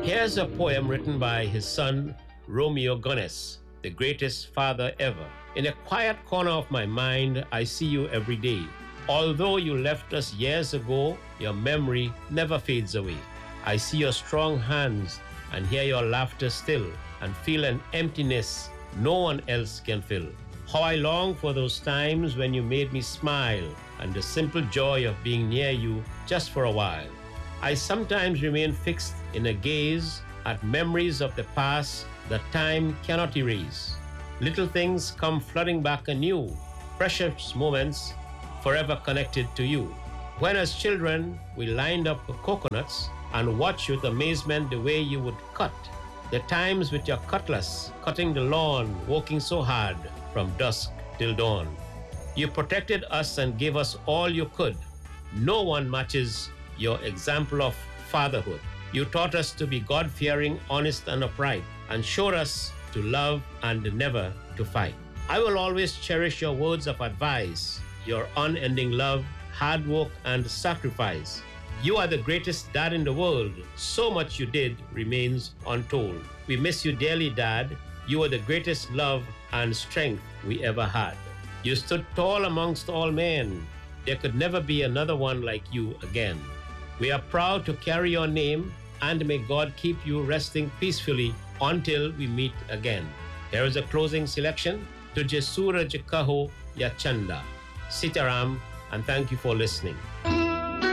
Here's a poem written by his son, Romeo Gunnes, the greatest father ever. In a quiet corner of my mind, I see you every day. Although you left us years ago, your memory never fades away. I see your strong hands and hear your laughter still, and feel an emptiness no one else can fill. How I long for those times when you made me smile, and the simple joy of being near you just for a while. I sometimes remain fixed in a gaze at memories of the past that time cannot erase. Little things come flooding back anew, precious moments forever connected to you. When as children we lined up coconuts and watched with amazement the way you would cut, the times with your cutlass cutting the lawn, working so hard from dusk till dawn. You protected us and gave us all you could. No one matches your example of fatherhood. You taught us to be God-fearing, honest, and upright, and showed us to love and never to fight. I will always cherish your words of advice, your unending love, hard work, and sacrifice. You are the greatest dad in the world. So much you did remains untold. We miss you dearly, Dad. You are the greatest love and strength we ever had. You stood tall amongst all men. There could never be another one like you again. We are proud to carry your name, and may God keep you resting peacefully until we meet again. Here is a closing selection to Jesura Jakaho Yachanda. Sitaram, and thank you for listening.